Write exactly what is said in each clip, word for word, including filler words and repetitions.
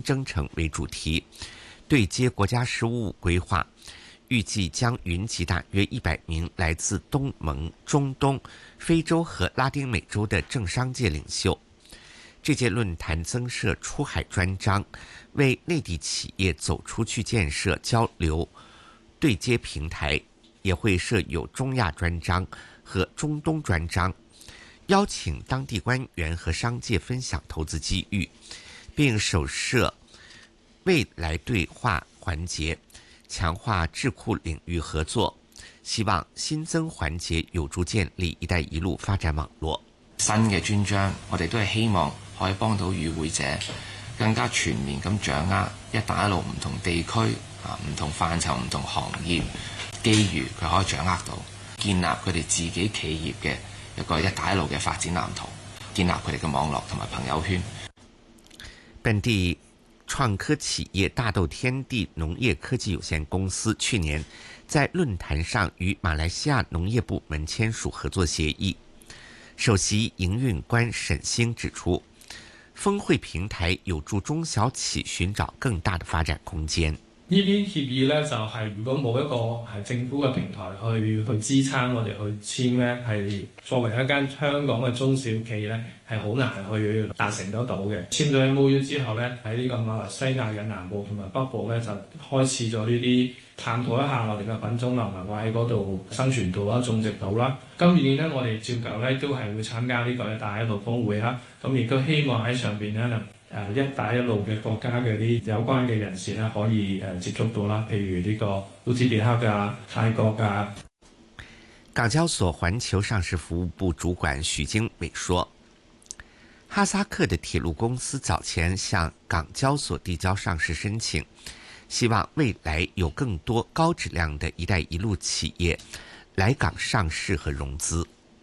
征程为主题，对接国家“十五五”规划，预计将云集大约一百名来自东盟、中东、非洲和拉丁美洲的政商界领袖。这届论坛增设出海专章，为内地企业走出去建设交流对接平台，也会设有中亚专章和中东专章，邀请当地官员和商界分享投资机遇，并首设未来对话环节，强化智库领域合作，希望新增環節有助建立一帶一路發展網絡。 新嘅專章，我哋都係希望可以幫到與會者更加全面咁掌握一帶一路唔同地區啊、唔同範疇、唔同行業機遇，佢可以掌握到，建立佢哋自己企業嘅一個一帶一路嘅發展藍圖，建立佢哋嘅網絡同埋朋友圈。 本地創科企業大豆天地農業科技有限公司去年在論壇上與馬來西亞農業部門簽署合作協議。首席營運官沈星指出，峰會平台有助中小企尋找更大的發展空間。 呢啲協議咧就係、是、如果冇一個係政府嘅平台去去支撐我哋去簽咧，係作為一間香港嘅中小企咧係好難去達成得到嘅。簽咗 M O U 之後咧，喺呢個馬來西亞嘅南部同埋北部咧就開始咗呢啲探討一下我哋嘅品種能唔能夠喺嗰度生存到啦、種植到啦。今年咧我哋照舊咧都係會參加呢個一帶一路峰會啦，咁亦都希望喺上邊咧。誒一帶一路嘅國家嘅啲有關嘅人士咧，可以誒接觸到啦，譬如呢個烏茲別克㗎、泰國㗎。 港交所環球上市服務部主管許經緯說，哈薩克的鐵路公司早前向港交所遞交上市申請，希望未來有更多高質量的一帶一路企業來港上市和融資。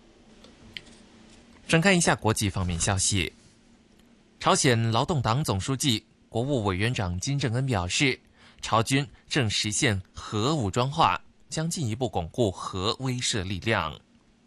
轉看一下國際方面消息。朝鮮勞動黨總書記、國務委員長金正恩表示，朝軍正實現核武裝化，將進一步鞏固核威懾力量。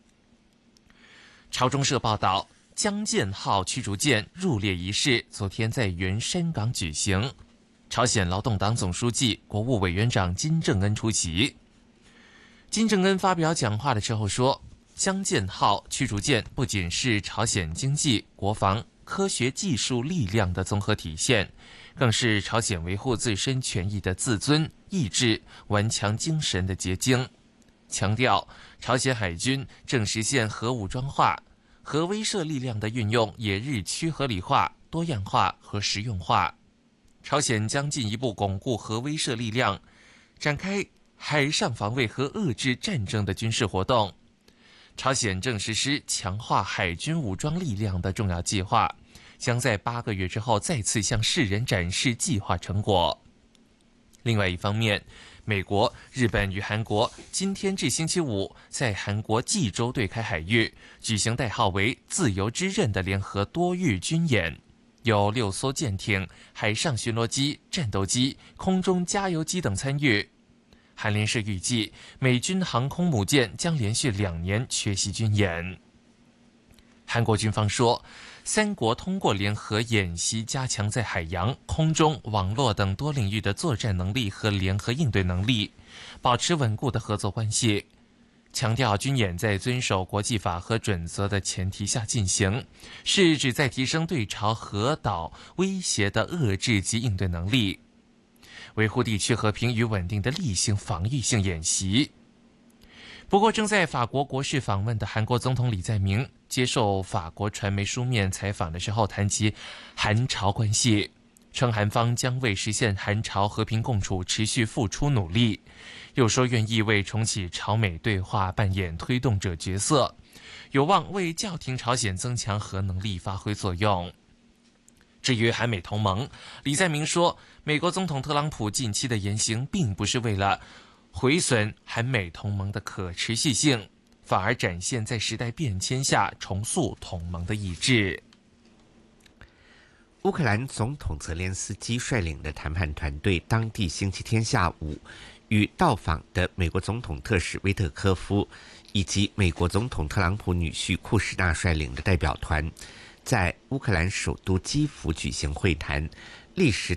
朝中社報道，江艦號驅逐艦入列儀式昨天在原山港舉行，朝鮮勞動黨總書記、國務委員長金正恩出席。金正恩發表講話的時候說，江艦號驅逐艦不僅是朝鮮經濟、國防、科學技術力量的綜合體現，更是朝鮮維護自身權益的自尊、意志、頑強精神的結晶。強調，朝鮮海軍正實現核武裝化，核威懾力量的運用也日趨合理化、多樣化和實用化。朝鮮將進一步鞏固核威懾力量，展開海上防衛和遏制戰爭的軍事活動。朝鮮正實施強化海軍武裝力量的重要計劃，將在八個月之後再次向世人展示計劃成果。另外一方面，美國、日本與韓國今天至星期五在韓國濟州對開海域舉行代號為“自由之刃”的聯合多域軍演，有六艘艦艇、海上巡邏機、戰鬥機、空中加油機等參與。韓聯社預計，美軍航空母艦將連續兩年缺席軍演。韓國軍方說，三國通過聯合演習加強在海洋、空中、網絡等多領域的作戰能力和聯合應對能力，保持穩固的合作關係。強調軍演在遵守國際法和準則的前提下進行，是旨在提升對朝核島威脅的遏制及應對能力，維護地區和平與穩定的例行防禦性演習。不過，正在法國國事訪問的韓國總統李在明接受法國傳媒書面採訪的時候，談及韓朝關係，稱韓方將為實現韓朝和平共處持續付出努力，又說願意為重啟朝美對話扮演推動者角色，有望為叫停朝鮮增強核能力發揮作用。至於韓美同盟，李在明說，美國總統特朗普近期的言行並不是為了毀損韓美同盟的可持續性，反而展現在時代變遷下重塑同盟的意志。 烏克蘭總統澤連斯基率領的談判團隊當地星期天下午與到訪的美國總統特使威特科夫以及美國總統特朗普女婿庫什納率領的代表團在烏克蘭首都基輔舉行會談，歷時